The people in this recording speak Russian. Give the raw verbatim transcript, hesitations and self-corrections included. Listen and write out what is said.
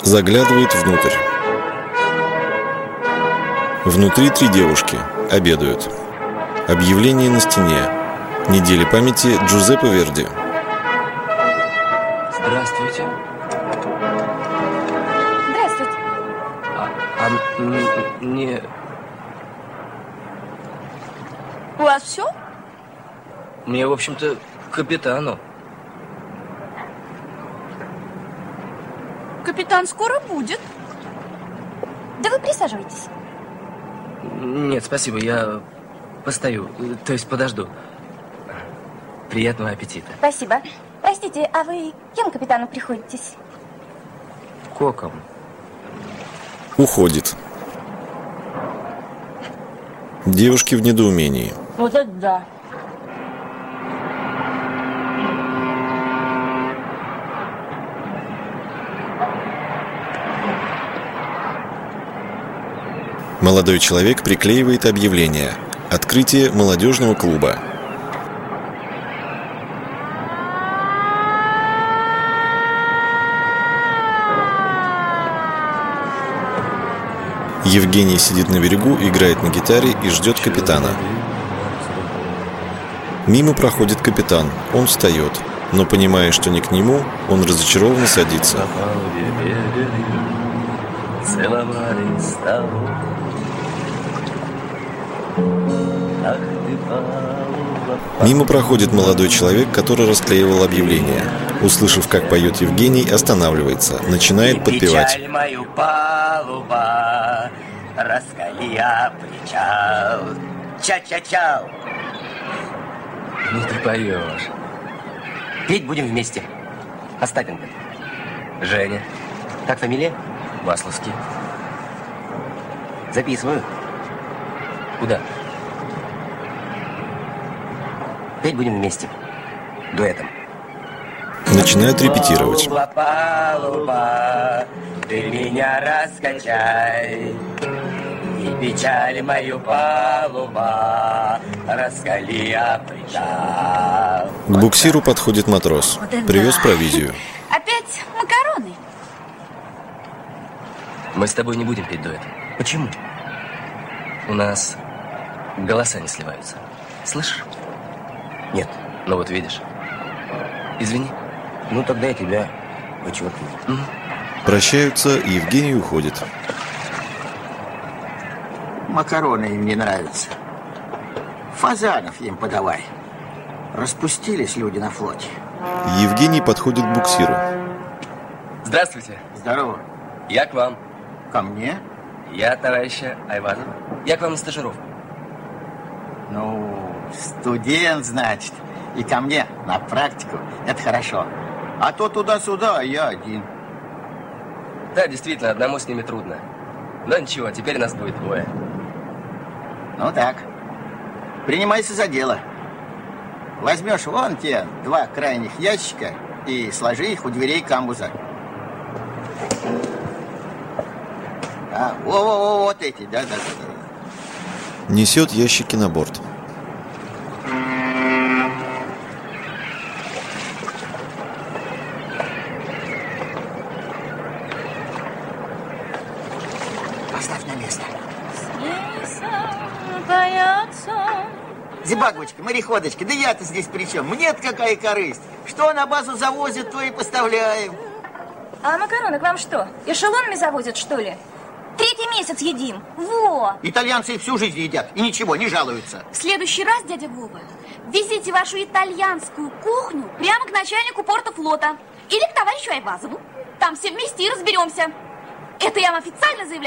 Заглядывает внутрь. Внутри три девушки. Обедают. Объявление на стене. Неделя памяти Джузеппе Верди. Здравствуйте. Здравствуйте. А, а м- не... У вас все? Мне, в общем-то, к капитану. Капитан скоро будет. Да вы присаживайтесь. Нет, спасибо, я постою, то есть подожду. Приятного аппетита. Спасибо. Простите, а вы кем капитану приходитесь? Коком. Уходит. Девушки в недоумении. Вот это да. Молодой человек приклеивает объявление. Открытие молодежного клуба. Евгений сидит на берегу, играет на гитаре и ждет капитана. Мимо проходит капитан. Он встает, но, понимая, что не к нему, он разочарованно садится. Мимо проходит молодой человек, который расклеивал объявление. Услышав, как поет Евгений, останавливается, начинает подпевать. Печаль мою палуба, раскали я причал. Ча-ча-чау. Ну ты поешь. Петь будем вместе. Остапенко. Женя. Как фамилия? Масловский. Записываю. Куда? Петь будем вместе. Дуэтом. Начинают репетировать. Палуба, палуба, ты меня раскачай. И печаль мою палуба, раскали я причал. К буксиру подходит матрос. Привез провизию. Опять макароны? Мы с тобой не будем петь дуэт. Почему? У нас голоса не сливаются. Слышишь? Нет. Ну вот видишь. Извини. Ну тогда я тебя вычеркну. Угу. Прощаются, и Евгений уходит. Макароны им не нравятся. Фазанов им подавай. Распустились люди на флоте. Евгений подходит к буксиру. Здравствуйте. Здорово. Я к вам. Ко мне? Я товарища Айвазова. Я к вам на стажировку. Ну, студент, значит. И ко мне на практику. Это хорошо. А то туда-сюда, а я один. Да, действительно, одному с ними трудно. Но ничего, теперь нас будет двое. Ну так. Принимайся за дело. Возьмешь вон те два крайних ящика и сложи их у дверей камбуза. А, во-во-во, вот эти, да-да-да. Несет ящики на борт. Поставь на место. Боятся. Зибагочка, мореходочка, да я-то здесь при чем? Мне-то какая корысть? Что на базу завозят, то и поставляем. А макароны к вам что, эшелонами завозят, что ли? Третий месяц едим. Во! Итальянцы всю жизнь едят и ничего, не жалуются. В следующий раз, дядя Вова, везите вашу итальянскую кухню прямо к начальнику порта флота или к товарищу Айвазову. Там все вместе и разберемся. Это я вам официально заявляю.